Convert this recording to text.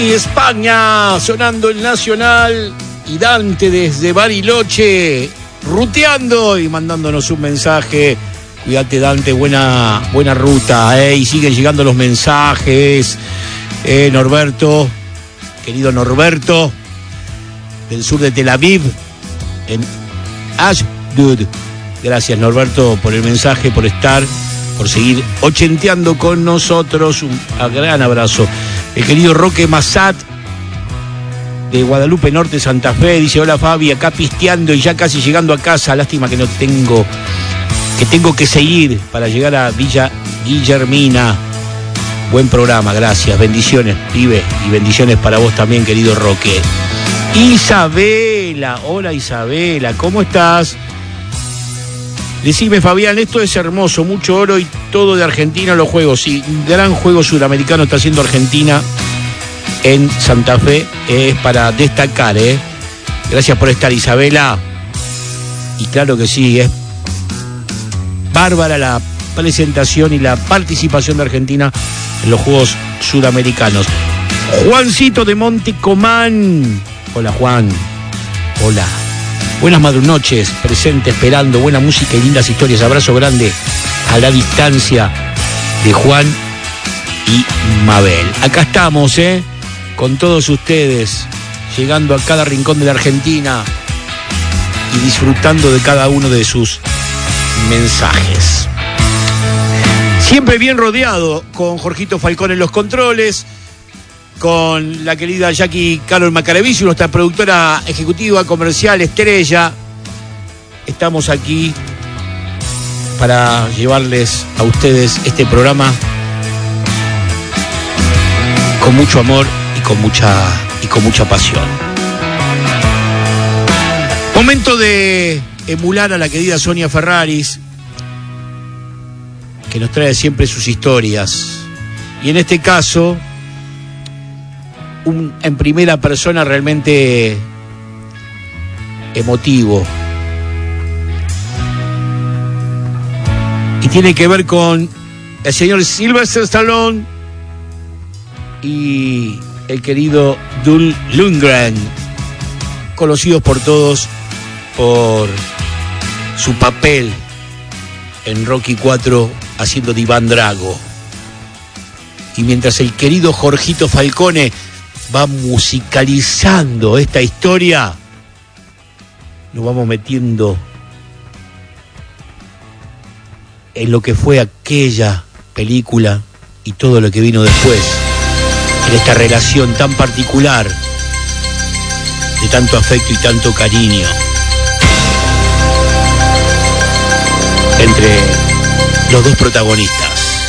Y España sonando el Nacional y Dante desde Bariloche ruteando y mandándonos un mensaje. Cuídate, Dante, buena ruta, y siguen llegando los mensajes. Norberto, querido Norberto, del sur de Tel Aviv, en Ashdod. Gracias, Norberto, por el mensaje, por estar, por seguir ochenteando con nosotros. Un gran abrazo. El querido Roque Massat, de Guadalupe Norte, Santa Fe, dice: hola Fabi, acá pisteando y ya casi llegando a casa. Lástima que tengo que seguir para llegar a Villa Guillermina. Buen programa, gracias, bendiciones, pibe, y bendiciones para vos también, querido Roque. Isabela, hola Isabela, ¿cómo estás? Decime, Fabián, esto es hermoso, mucho oro y todo de Argentina los juegos. Sí, gran juego sudamericano está haciendo Argentina en Santa Fe, es para destacar, Gracias por estar, Isabela. Y claro que sí, es bárbara la presentación y la participación de Argentina en los Juegos Sudamericanos. Juancito de Montecomán. Hola, Juan. Hola. Buenas madrunoches, presente, esperando, buena música y lindas historias. Abrazo grande a la distancia de Juan y Mabel. Acá estamos, con todos ustedes, llegando a cada rincón de la Argentina y disfrutando de cada uno de sus mensajes. Siempre bien rodeado, con Jorgito Falcón en los controles, con la querida Jackie Carol Macarevici, nuestra productora ejecutiva, comercial, estrella. Estamos aquí para llevarles a ustedes este programa con mucho amor y con mucha pasión. Momento de emular a la querida Sonia Ferraris, que nos trae siempre sus historias. Y en este caso, en primera persona realmente emotivo. Y tiene que ver con el señor Sylvester Stallone y el querido Dolph Lundgren, conocidos por todos por su papel en Rocky IV haciendo de Iván Drago. Y mientras el querido Jorgito Falcone va musicalizando esta historia, nos vamos metiendo en lo que fue aquella película y todo lo que vino después, en esta relación tan particular, de tanto afecto y tanto cariño entre los dos protagonistas.